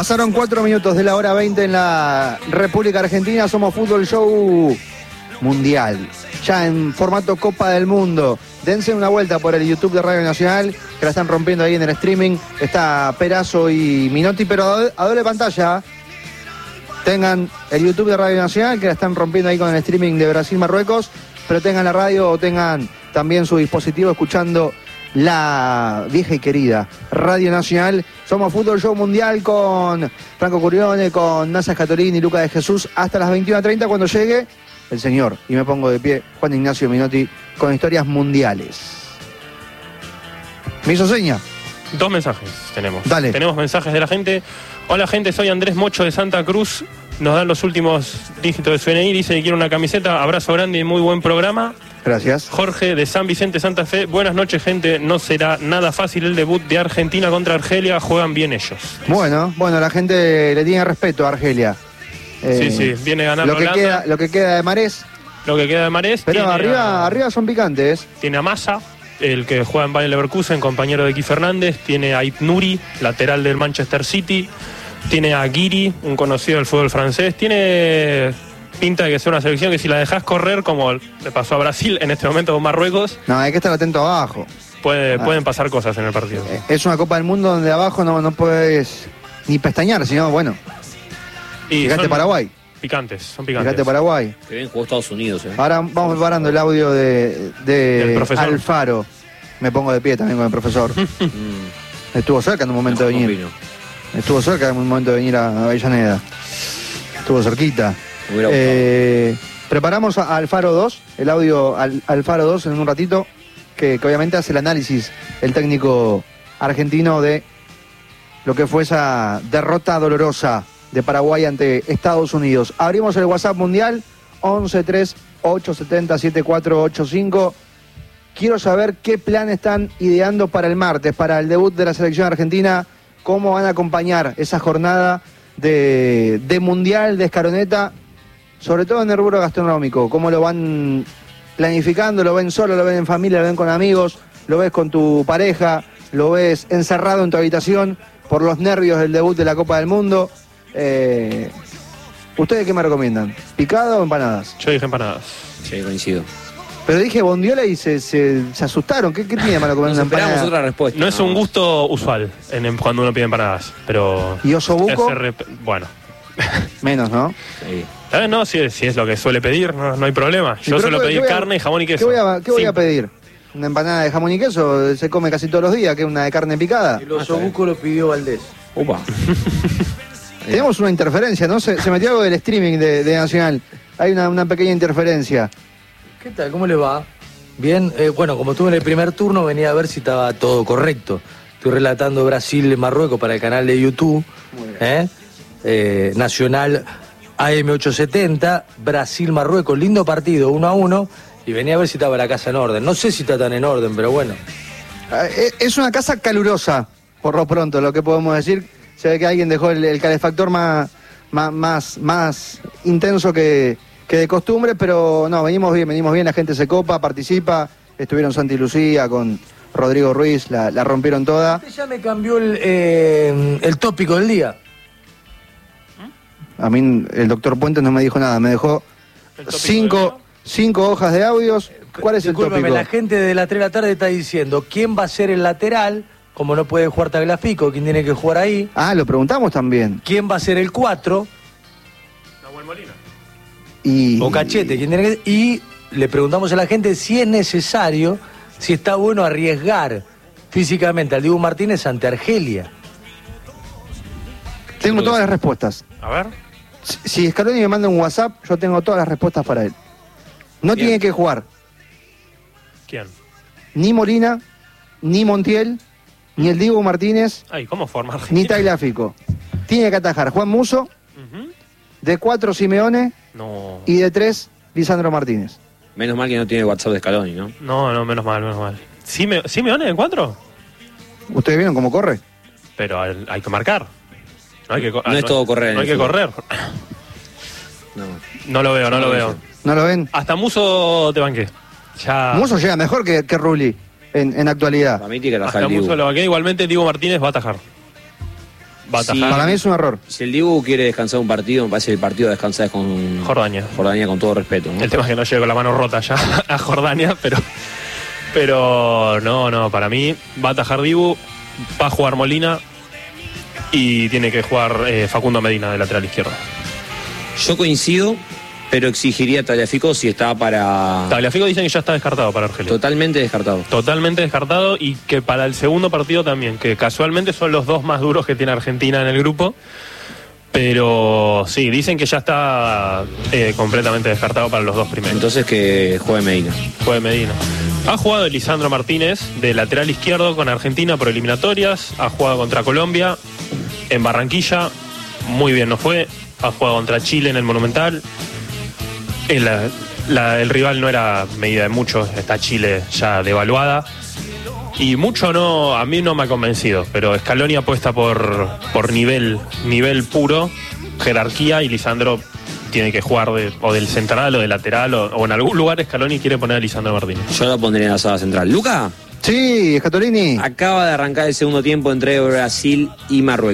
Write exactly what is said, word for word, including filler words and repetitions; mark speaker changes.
Speaker 1: Pasaron cuatro minutos de la hora veinte en la República Argentina. Somos Fútbol Show Mundial, ya en formato Copa del Mundo. Dense una vuelta por el YouTube de Radio Nacional, que la están rompiendo ahí en el streaming. Está Perazo y Minotti, pero a doble pantalla. Tengan el YouTube de Radio Nacional, que la están rompiendo ahí con el streaming de Brasil-Marruecos, pero tengan la radio o tengan también su dispositivo escuchando la vieja y querida Radio Nacional. Somos Fútbol Show Mundial con Franco Curione, con Nasa Scatolini y Luca de Jesús hasta las veintiuna treinta, cuando llegue el señor, y me pongo de pie, Juan Ignacio Minotti, con historias mundiales. ¿Me hizo seña?
Speaker 2: Dos mensajes tenemos.
Speaker 1: Dale.
Speaker 2: Tenemos mensajes de la gente. Hola gente, soy Andrés Mocho de Santa Cruz. Nos dan los últimos dígitos de su N I, dice que quiere una camiseta. Abrazo grande y muy buen programa.
Speaker 1: Gracias.
Speaker 2: Jorge de San Vicente, Santa Fe. Buenas noches, gente. No será nada fácil el debut de Argentina contra Argelia. Juegan bien ellos.
Speaker 1: Bueno, bueno, la gente le tiene respeto a Argelia.
Speaker 2: Eh, sí, sí, viene ganando
Speaker 1: lo que queda, lo que queda de Marés.
Speaker 2: Lo que queda de Marés.
Speaker 1: Pero arriba,
Speaker 2: a,
Speaker 1: arriba son picantes.
Speaker 2: Tiene a Massa, el que juega en Bayer Leverkusen, compañero de Ki Fernández. Tiene a Ibnuri, lateral del Manchester City. Tiene a Guiri, un conocido del fútbol francés. Tiene pinta de que sea una selección que si la dejas correr, como le pasó a Brasil en este momento con Marruecos...
Speaker 1: No, hay que estar atento abajo.
Speaker 2: Puede,
Speaker 1: ah.
Speaker 2: Pueden pasar cosas en el partido.
Speaker 1: Es una Copa del Mundo donde abajo no, no puedes ni pestañear, sino, bueno...
Speaker 2: Y
Speaker 1: fíjate Paraguay.
Speaker 2: Picantes, son picantes.
Speaker 1: Fíjate Paraguay.
Speaker 3: Que bien jugó Estados Unidos, ¿eh?
Speaker 1: Ahora vamos preparando el audio de, de Alfaro. Me pongo de pie también con el profesor. Estuvo cerca en un momento no, de venir. Vino. Estuvo cerca en un momento de venir a Avellaneda. Estuvo cerquita. Eh, preparamos a Alfaro dos, el audio al, Alfaro dos en un ratito, que, que obviamente hace el análisis el técnico argentino de lo que fue esa derrota dolorosa de Paraguay ante Estados Unidos. Abrimos el WhatsApp mundial once tres ocho siete cero siete cuatro ocho cinco. Quiero saber qué plan están ideando para el martes, para el debut de la selección argentina. Cómo van a acompañar esa jornada de, de mundial de Escaroneta, sobre todo en el rubro gastronómico. Cómo lo van planificando, lo ven solo, lo ven en familia, lo ven con amigos, lo ves con tu pareja, lo ves encerrado en tu habitación por los nervios del debut de la Copa del Mundo. Eh, ¿Ustedes qué me recomiendan? ¿Picada o empanadas?
Speaker 2: Yo dije empanadas.
Speaker 3: Sí, coincido.
Speaker 1: Pero dije bondiola y se, se, se asustaron. ¿Qué, qué tiene malo comer una empanada?
Speaker 3: Esperamos otra respuesta.
Speaker 2: No es un gusto usual en, cuando uno pide empanadas, pero...
Speaker 1: ¿Y osobuco?
Speaker 2: Rep... Bueno.
Speaker 1: Menos, ¿no?
Speaker 2: Sí. ¿Sabes? No, si es, si es lo que suele pedir, no, no hay problema. Yo suelo pedir a, carne, jamón y queso.
Speaker 1: ¿Qué voy a, qué voy a pedir? ¿Una empanada de jamón y queso? Se come casi todos los días, que es una de carne picada.
Speaker 4: El osobuco lo pidió Valdés.
Speaker 3: Upa.
Speaker 1: Tenemos una interferencia, ¿no? Se, se metió algo del streaming de, de Nacional. Hay una, una pequeña interferencia.
Speaker 4: ¿Qué tal? ¿Cómo le va? Bien, eh, bueno, como estuve en el primer turno, venía a ver si estaba todo correcto. Estoy relatando Brasil-Marruecos para el canal de YouTube. ¿eh? Eh, Nacional A M ochocientos setenta, Brasil-Marruecos, lindo partido, uno a uno. Y venía a ver si estaba la casa en orden. No sé si está tan en orden, pero bueno.
Speaker 1: Es una casa calurosa, por lo pronto, lo que podemos decir. Se ve que alguien dejó el, el calefactor más, más, más, más intenso que, que de costumbre, pero no, venimos bien, venimos bien, la gente se copa, participa. Estuvieron Santi Lucía con Rodrigo Ruiz, la, la rompieron toda.
Speaker 4: Usted ya me cambió el, eh, el tópico del día.
Speaker 1: A mí el doctor Puentes no me dijo nada, me dejó cinco, cinco hojas de audios. ¿Cuál es el tópico?
Speaker 4: La gente de las tres de la tarde está diciendo quién va a ser el lateral, como no puede jugar Tagliafico, quién tiene que jugar ahí.
Speaker 1: Ah, lo preguntamos también.
Speaker 4: ¿Quién va a ser el cuatro?
Speaker 2: Nahuel Molina.
Speaker 1: Y...
Speaker 4: O Cachete, ¿quién tiene que... Y le preguntamos a la gente si es necesario, si está bueno arriesgar físicamente al Dibu Martínez ante Argelia.
Speaker 1: Tengo todas las respuestas.
Speaker 2: A ver.
Speaker 1: Si, si Scaloni me manda un WhatsApp, yo tengo todas las respuestas para él. No Bien. Tiene que jugar.
Speaker 2: ¿Quién?
Speaker 1: Ni Molina, ni Montiel, ni el Dibu Martínez.
Speaker 2: Ay, ¿cómo forma Argentina?
Speaker 1: Ni Tagliafico. Tiene que atajar Juan Musso, uh-huh. de cuatro Simeone,
Speaker 2: no.
Speaker 1: y de tres Lisandro Martínez.
Speaker 3: Menos mal que no tiene WhatsApp de Scaloni, ¿no?
Speaker 2: No, no, menos mal, menos mal. ¿Sime, ¿Simeone de cuatro?
Speaker 1: ¿Ustedes vieron cómo corre?
Speaker 2: Pero hay que marcar. No, hay que,
Speaker 3: no
Speaker 2: ah,
Speaker 3: es
Speaker 2: no,
Speaker 3: todo correr.
Speaker 2: No hay que
Speaker 3: fútbol.
Speaker 2: correr.
Speaker 3: No.
Speaker 2: No lo veo, no, no lo veo.
Speaker 1: ¿No lo ven?
Speaker 2: Hasta Musso te banqué. Ya...
Speaker 1: Musso llega mejor que, que Rulli en, en actualidad.
Speaker 3: Para mí tiene que
Speaker 2: Hasta Musso lo banqué. Igualmente Diego Martínez va a atajar. va a atajar.
Speaker 1: Sí. Para mí es un error.
Speaker 3: Si el Dibu quiere descansar un partido, me parece que el partido de descansar es con
Speaker 2: Jordania.
Speaker 3: Jordania, con todo respeto, ¿no?
Speaker 2: El tema es que no llegue con la mano rota ya a Jordania, pero pero no, no, para mí va a atajar Dibu, va a jugar Molina y tiene que jugar eh, Facundo Medina de lateral izquierdo.
Speaker 3: Yo coincido, pero exigiría a Tagliafico si está para...
Speaker 2: Tagliafico dicen que ya está descartado para Argelia.
Speaker 3: Totalmente descartado.
Speaker 2: Totalmente descartado, y que para el segundo partido también, que casualmente son los dos más duros que tiene Argentina en el grupo. Pero sí, dicen que ya está eh, completamente descartado para los dos primeros.
Speaker 3: Entonces que juegue Medina.
Speaker 2: Juegue Medina. Ha jugado Lisandro Martínez de lateral izquierdo con Argentina por eliminatorias. Ha jugado contra Colombia en Barranquilla. Muy bien no fue. Ha jugado contra Chile en el Monumental. El, la, el rival no era medida de mucho. Está Chile ya devaluada. Y mucho no, a mí no me ha convencido, pero Scaloni apuesta por, por nivel, nivel puro, jerarquía, y Lisandro tiene que jugar de, o del central o del lateral, o, o en algún lugar Scaloni quiere poner a Lisandro Martínez.
Speaker 3: Yo lo pondría en la sala central. ¿Luca?
Speaker 1: Sí, Scatolini.
Speaker 3: Acaba de arrancar el segundo tiempo entre Brasil y Marruecos.